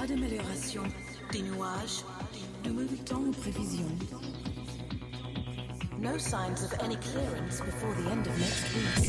Pas d'amélioration. Des nuages. De mauvais temps aux prévisions. No signs of any clearance before the end of next week.